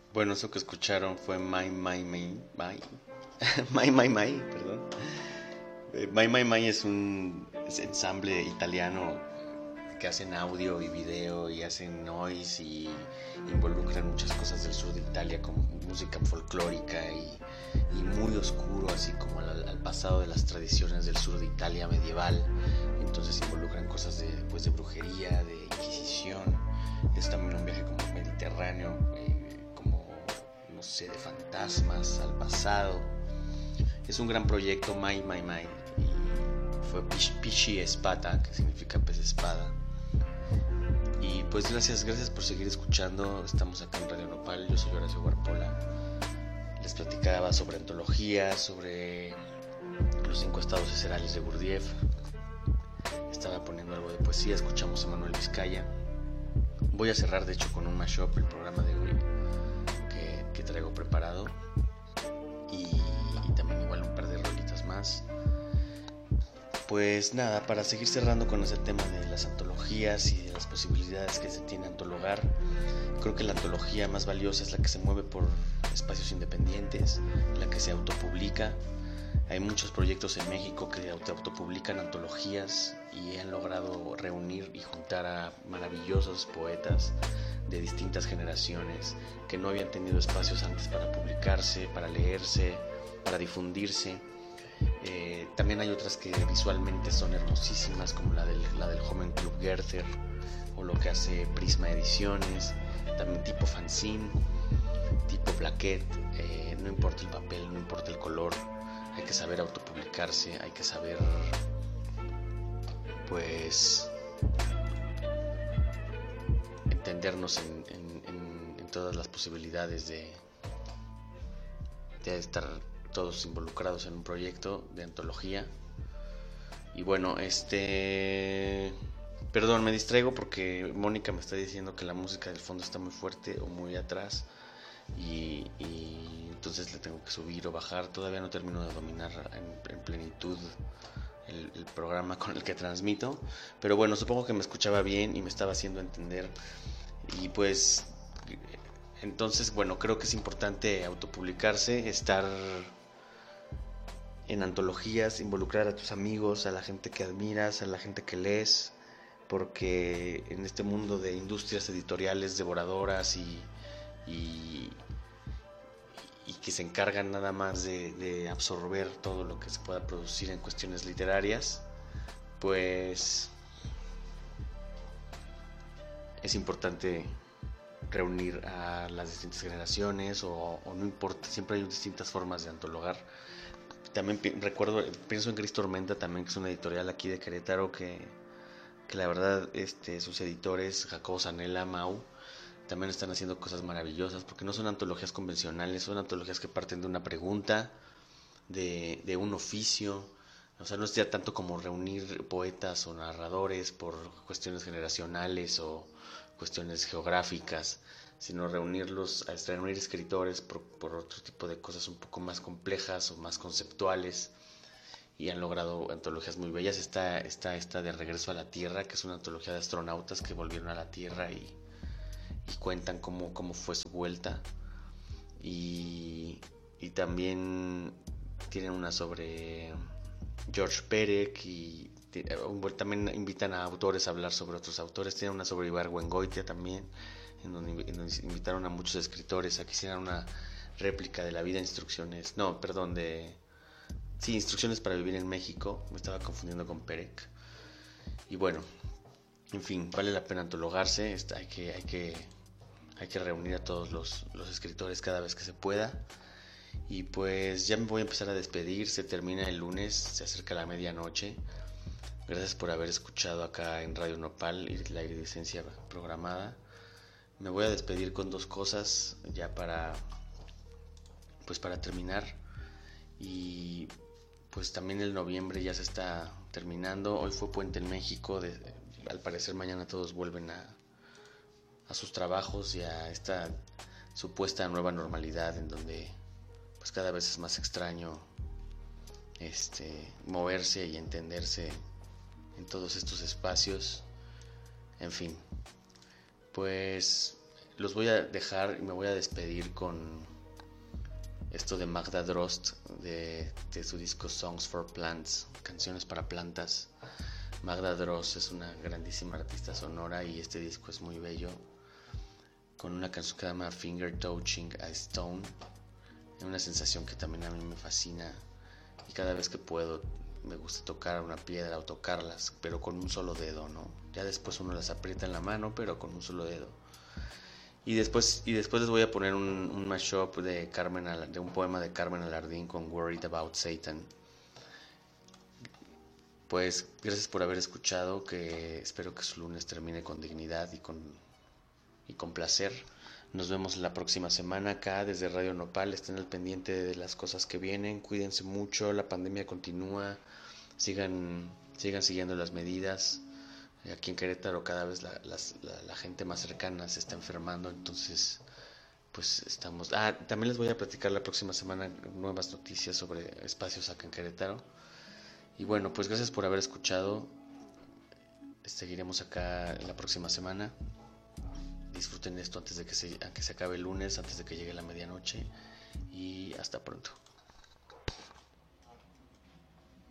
Bueno, eso que escucharon fue My, perdón. My es un ensamble italiano que hacen audio y video y hacen noise y involucran muchas cosas del sur de Italia como música folclórica y muy oscuro, así como al pasado de las tradiciones del sur de Italia medieval. Entonces involucran cosas de brujería, de inquisición. Es también un viaje como mediterráneo, como, no sé, de fantasmas al pasado. Es un gran proyecto, My. Y fue Pichi Espada, que significa pez espada. Y pues gracias por seguir escuchando. Estamos acá en Radio Nopal. Yo soy Horacio Guarpola. Les platicaba sobre antología, sobre los 5 estados eserales de Gurdjieff. Estaba poniendo algo de poesía. Escuchamos a Manuel Vizcaya. Voy a cerrar de hecho con un mashup el programa de hoy que traigo preparado. Y también igual un par de rolitas más. Pues nada, para seguir cerrando con ese tema de las antologías y de las posibilidades que se tiene antologar, creo que la antología más valiosa es la que se mueve por espacios independientes, la que se autopublica. Hay muchos proyectos en México que autopublican antologías y han logrado reunir y juntar a maravillosos poetas de distintas generaciones que no habían tenido espacios antes para publicarse, para leerse, para difundirse. También hay otras que visualmente son hermosísimas, como la del Joven Club Goethe o lo que hace Prisma Ediciones, también tipo fanzine, tipo plaquette. No importa el papel, no importa el color, hay que saber autopublicarse, hay que saber pues entendernos en todas las posibilidades de estar todos involucrados en un proyecto de antología. Y bueno, perdón, me distraigo porque Mónica me está diciendo que la música del fondo está muy fuerte o muy atrás y entonces le tengo que subir o bajar. Todavía no termino de dominar en plenitud el programa con el que transmito, pero bueno, supongo que me escuchaba bien y me estaba haciendo entender. Y pues entonces, bueno, creo que es importante autopublicarse, estar en antologías, involucrar a tus amigos, a la gente que admiras, a la gente que lees, porque en este mundo de industrias editoriales devoradoras y, y que se encargan nada más de absorber todo lo que se pueda producir en cuestiones literarias, pues es importante reunir a las distintas generaciones o no importa, siempre hay distintas formas de antologar. También pienso en Gris Tormenta también, que es una editorial aquí de Querétaro que la verdad sus editores, Jacobo Zanella, Mau, también están haciendo cosas maravillosas, porque no son antologías convencionales, son antologías que parten de una pregunta, de un oficio. O sea, no es ya tanto como reunir poetas o narradores por cuestiones generacionales o cuestiones geográficas, sino reunir escritores por otro tipo de cosas un poco más complejas o más conceptuales, y han logrado antologías muy bellas. Está esta de Regreso a la Tierra, que es una antología de astronautas que volvieron a la Tierra y cuentan cómo fue su vuelta. Y también tienen una sobre George Perec y también invitan a autores a hablar sobre otros autores. Tienen una sobre Ibargüengoitia también, en donde invitaron a muchos escritores a que hicieran una réplica de la vida, Instrucciones para vivir en México. Me estaba confundiendo con Perec. Y bueno, en fin, vale la pena antologarse. Hay que reunir a todos los escritores cada vez que se pueda. Y pues ya me voy a empezar a despedir. Se termina el lunes, se acerca la medianoche. Gracias por haber escuchado acá en Radio Nopal y la iridicencia programada. Me voy a despedir con dos cosas ya para terminar. Y pues también el noviembre ya se está terminando. Hoy fue puente en México. Al parecer mañana todos vuelven a sus trabajos y a esta supuesta nueva normalidad en donde pues cada vez es más extraño moverse y entenderse en todos estos espacios. En fin, pues los voy a dejar y me voy a despedir con esto de Magda Drost, de su disco Songs for Plants, canciones para plantas. Magda Drost es una grandísima artista sonora y este disco es muy bello, con una canción que se llama Finger Touching a Stone. Es una sensación que también a mí me fascina y cada vez que puedo me gusta tocar una piedra o tocarlas, pero con un solo dedo, ¿no? Ya después uno las aprieta en la mano, pero con un solo dedo. Y después les voy a poner un mashup de un poema de Carmen Alardín con Worried About Satan. Pues gracias por haber escuchado, que espero que su lunes termine con dignidad y con placer. Nos vemos la próxima semana acá desde Radio Nopal. Estén al pendiente de las cosas que vienen, cuídense mucho, la pandemia continúa, sigan siguiendo las medidas. Aquí en Querétaro cada vez la gente más cercana se está enfermando, entonces pues estamos... también les voy a platicar la próxima semana nuevas noticias sobre espacios acá en Querétaro. Y bueno, pues gracias por haber escuchado. Seguiremos acá la próxima semana. Disfruten esto antes de que se acabe el lunes, antes de que llegue la medianoche. Y hasta pronto.